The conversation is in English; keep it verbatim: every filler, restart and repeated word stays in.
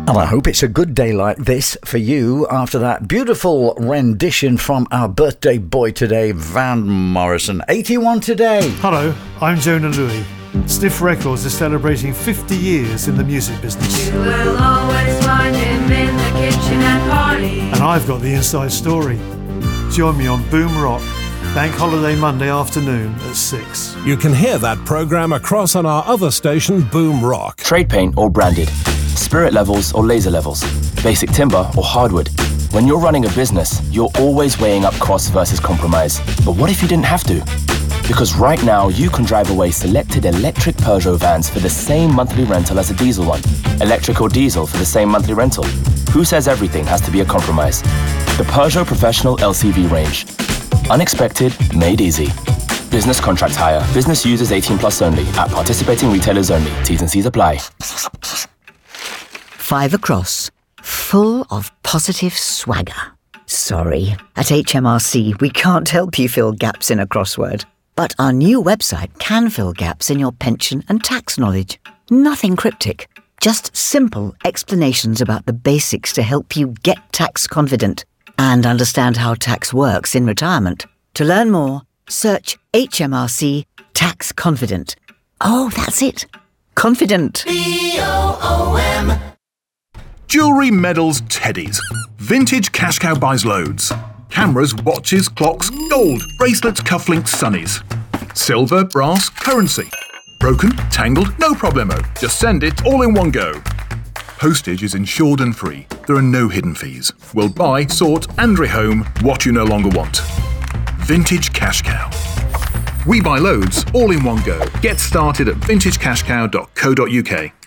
And I hope it's a good day like this for you after that beautiful rendition from our birthday boy today, Van Morrison, eighty-one today. Hello, I'm Jonah Louis. Stiff Records is celebrating fifty years in the music business. You will always find him in the kitchen at parties. And I've got the inside story. Join me on Boom Rock, Bank Holiday Monday afternoon at six. You can hear that programme across on our other station, Boom Rock. Trade paint or branded, spirit levels or laser levels, basic timber or hardwood. When you're running a business, you're always weighing up cost versus compromise. But what if you didn't have to? Because right now, you can drive away selected electric Peugeot vans for the same monthly rental as a diesel one. Electric or diesel for the same monthly rental. Who says everything has to be a compromise? The Peugeot Professional L C V range. Unexpected, made easy. Business contract hire. Business users eighteen plus only. At participating retailers only. T's and C's apply. Five across. Full of positive swagger. Sorry. At H M R C, we can't help you fill gaps in a crossword. But our new website can fill gaps in your pension and tax knowledge. Nothing cryptic. Just simple explanations about the basics to help you get tax confident and understand how tax works in retirement. To learn more, search H M R C Tax Confident. Oh, that's it. Confident. B O O M. Jewellery, medals, teddies. Vintage Cash Cow buys loads. Cameras, watches, clocks, gold, bracelets, cufflinks, sunnies. Silver, brass, currency. Broken, tangled, no problemo. Just send it all in one go. Postage is insured and free. There are no hidden fees. We'll buy, sort and rehome what you no longer want. Vintage Cash Cow. We buy loads all in one go. Get started at vintage cash cow dot co dot U K.